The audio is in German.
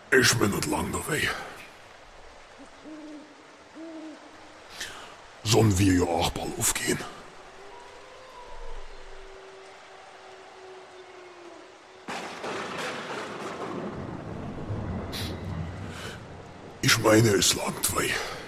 Ich bin nicht lang dabei. Sollen wir ja auch bald aufgehen? Ich meine, es langt wei.